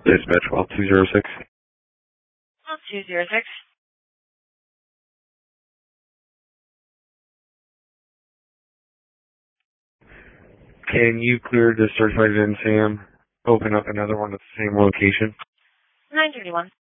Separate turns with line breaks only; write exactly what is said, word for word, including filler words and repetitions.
Dispatch twelve two zero six.
twelve two zero six.
Can you clear the search light in Sam? Open up another one at the same location?
nine thirty-one.